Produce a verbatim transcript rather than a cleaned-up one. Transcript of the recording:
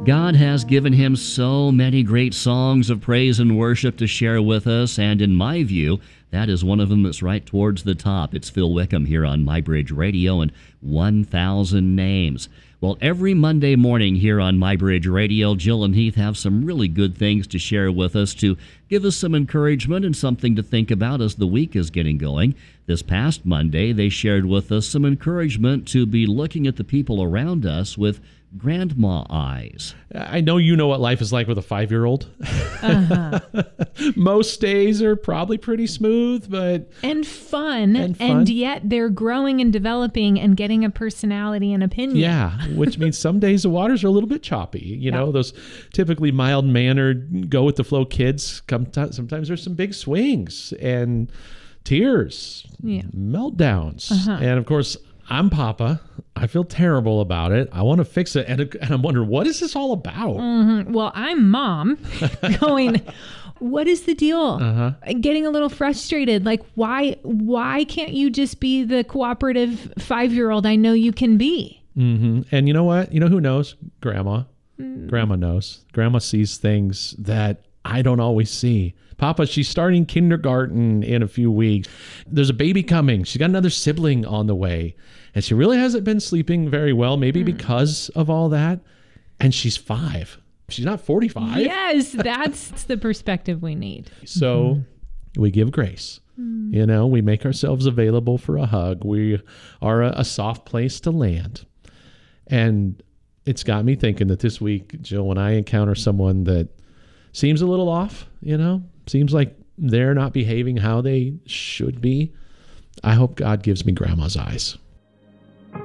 God has given him so many great songs of praise and worship to share with us, and in my view, that is one of them that's right towards the top. It's Phil Wickham here on MyBridge Radio and one thousand Names. Well, every Monday morning here on MyBridge Radio, Jill and Heath have some really good things to share with us to give us some encouragement and something to think about as the week is getting going. This past Monday, they shared with us some encouragement to be looking at the people around us with grandma eyes. I know you know what life is like with a five-year-old. Uh-huh. Most days are probably pretty smooth, but and fun, and fun, and yet they're growing and developing and getting a personality and opinion. Yeah, which means some days the waters are a little bit choppy. You yeah. know, those typically mild-mannered, go-with-the-flow kids, come t- sometimes there's some big swings and tears, yeah. meltdowns. Uh-huh. And, of course, I'm Papa. I feel terrible about it. I want to fix it. And, and I'm wondering, what is this all about? Mm-hmm. Well, I'm Mom going, what is the deal? Uh-huh. Getting a little frustrated. Like, why why can't you just be the cooperative five-year-old I know you can be? Mm-hmm. And you know what? You know who knows? Grandma. Mm. Grandma knows. Grandma sees things that I don't always see. Papa, she's starting kindergarten in a few weeks. There's a baby coming. She's got another sibling on the way. And she really hasn't been sleeping very well, maybe mm. because of all that. And she's five. She's not forty-five. Yes, that's the perspective we need. So mm-hmm. we give grace. Mm. You know, we make ourselves available for a hug. We are a, a soft place to land. And it's got me thinking that this week, Jill, when I encounter someone that seems a little off, you know, seems like they're not behaving how they should be, I hope God gives me grandma's eyes.